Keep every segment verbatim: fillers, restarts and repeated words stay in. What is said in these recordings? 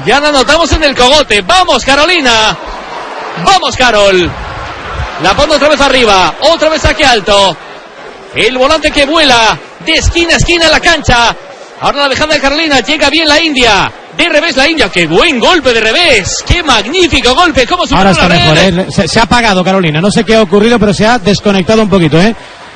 Ya la notamos en el cogote. Vamos, Carolina. Vamos, Carol. La pone otra vez arriba. Otra vez aquí alto. El volante que vuela de esquina a esquina en la cancha. Ahora la dejada de Carolina. Llega bien la India. De revés la India. ¡Qué buen golpe de revés! ¡Qué magnífico golpe! ¿Cómo Ahora está la mejor, ¿eh? se, se ha apagado Carolina. No sé qué ha ocurrido, pero se ha desconectado un poquito, ¿eh?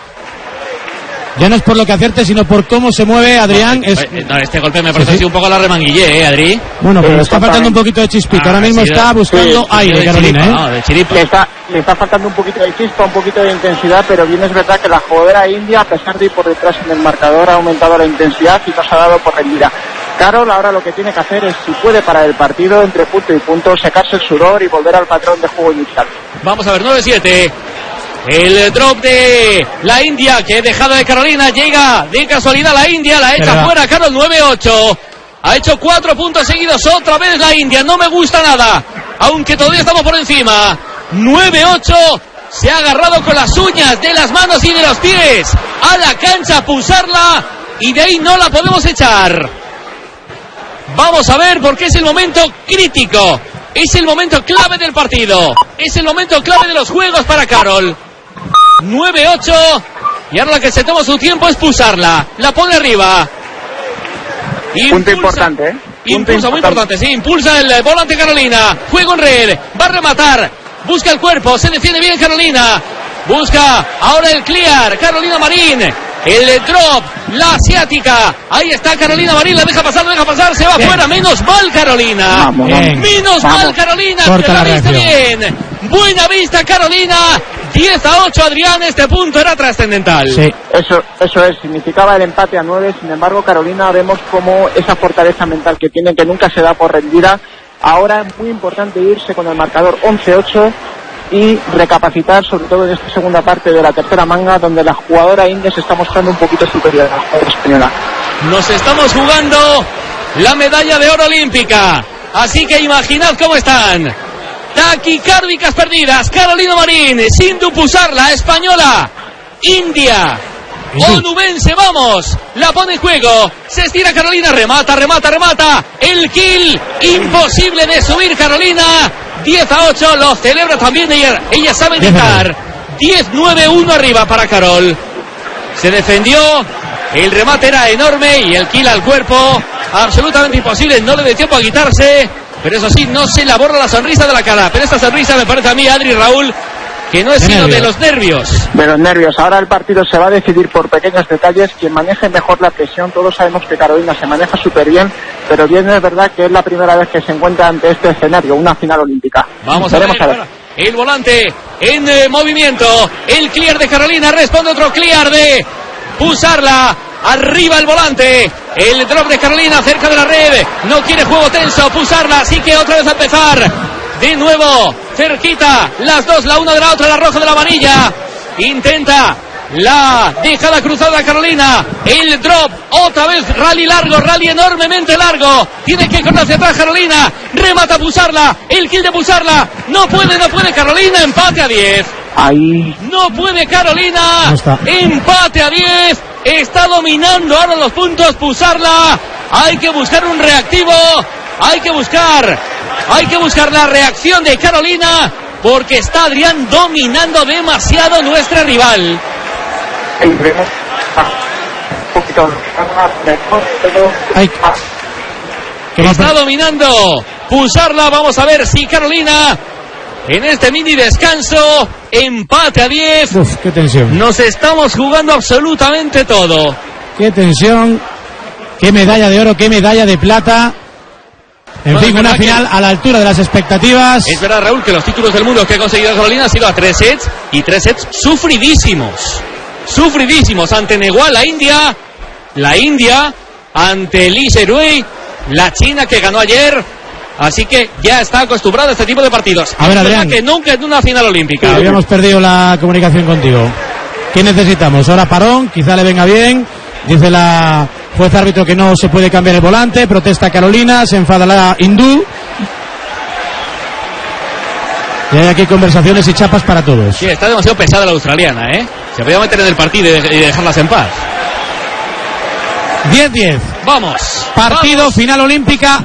Ya no es por lo que acierte, sino por cómo se mueve Adrián. No, es... no, este golpe me parece sí, sí. un poco la remanguillé, ¿eh, Adri? Bueno, pero eh, está faltando un poquito de chispita. Ah, Ahora mismo sí, está buscando sí, aire, Carolina, chiripa, ¿eh? No, de chiripa. Le está, le está faltando un poquito de chispa, un poquito de intensidad, pero bien es verdad que la jugadora india, a pesar de ir por detrás en el marcador, ha aumentado la intensidad y nos ha dado por rendida. Carol ahora lo que tiene que hacer es, si puede parar el partido entre punto y punto, secarse el sudor y volver al patrón de juego inicial. Vamos a ver, nueve siete. El drop de la India, que dejada de Carolina, llega de casualidad la India, la echa fuera Carol. Nueve ocho. Ha hecho cuatro puntos seguidos otra vez la India, no me gusta nada, aunque todavía estamos por encima. Nueve ocho. Se ha agarrado con las uñas de las manos y de los pies a la cancha a pulsarla, y de ahí no la podemos echar. Vamos a ver, porque es el momento crítico, es el momento clave del partido, es el momento clave de los juegos para Carol. Nueve ocho. Y ahora la que se toma su tiempo es pulsarla. La pone arriba. Impulsa, punto importante, ¿eh? Impulsa, muy importante, sí. Impulsa el volante Carolina. Juego en red. Va a rematar. Busca el cuerpo. Se defiende bien Carolina. Busca ahora el clear. Carolina Marín. El drop. La asiática. Ahí está Carolina Marín. La deja pasar, la deja pasar. Se va bien. Fuera. Menos mal Carolina. Vamos, bien. Menos vamos. mal Carolina. Corta la, la vista bien. Buena vista Carolina. diez a ocho, Adrián, este punto era trascendental. Sí, eso, eso es, significaba el empate a nueve. Sin embargo, Carolina, vemos como esa fortaleza mental que tiene, que nunca se da por rendida. Ahora es muy importante irse con el marcador once ocho y recapacitar, sobre todo en esta segunda parte de la tercera manga, donde la jugadora india se está mostrando un poquito superior a la jugadora española. Nos estamos jugando la medalla de oro olímpica, así que imaginad cómo están. Taquicárdicas perdidas, Carolina Marín, sin dupusarla, española, India, onubense, vamos, la pone en juego, se estira Carolina, remata, remata, remata, el kill, imposible de subir Carolina, diez a ocho, lo celebra también ella, ella sabe gritar, diez nueve uno arriba para Carol, se defendió, el remate era enorme y el kill al cuerpo, absolutamente imposible, no le dio tiempo a quitarse. Pero eso sí, no se le borra la sonrisa de la cara. Pero esta sonrisa me parece a mí, Adri, Raúl, que no es sino de los nervios. De los nervios. Ahora el partido se va a decidir por pequeños detalles. Quien maneje mejor la presión, todos sabemos que Carolina se maneja súper bien, pero bien es verdad que es la primera vez que se encuentra ante este escenario, una final olímpica. Vamos a ver, a ver. El volante en eh, movimiento. El clear de Carolina, responde otro clear de Pusarla. Arriba el volante, el drop de Carolina cerca de la red, no quiere juego tenso, Pusarla, así que otra vez a empezar, de nuevo, cerquita, las dos, la una de la otra, la roja de la amarilla, intenta la dejada cruzada Carolina, el drop, otra vez rally largo, rally enormemente largo, tiene que correr hacia atrás Carolina, remata Pusarla, el kill de Pusarla, no puede, no puede Carolina, empate a diez. Ahí. No puede Carolina, no empate a diez, está dominando ahora los puntos Pusarla, hay que buscar un reactivo, hay que buscar, hay que buscar la reacción de Carolina, porque está Adrián dominando demasiado nuestra rival. Está dominando Pusarla, vamos a ver si Carolina... En este mini descanso, empate a diez. Uf, qué tensión. Nos estamos jugando absolutamente todo. Qué tensión, qué medalla de oro, qué medalla de plata. En bueno, fin, una final a la altura de las expectativas. Es verdad, Raúl, que los títulos del mundo que ha conseguido Carolina han sido a tres sets, y tres sets sufridísimos. Sufridísimos ante Nehwal, la India, la India, ante Lee Sherui, la China que ganó ayer. Así que ya está acostumbrado a este tipo de partidos. A ver, Adrián, que nunca en una final olímpica. Sí, habíamos perdido la comunicación contigo. ¿Qué necesitamos? Ahora parón, quizá le venga bien. Dice la juez árbitro que no se puede cambiar el volante. Protesta Carolina, se enfada la hindú. Y hay aquí conversaciones y chapas para todos. Sí, está demasiado pesada la australiana, ¿eh? Se podía meter en el partido y dejarlas en paz. diez diez. Vamos. Partido, vamos. Final olímpica.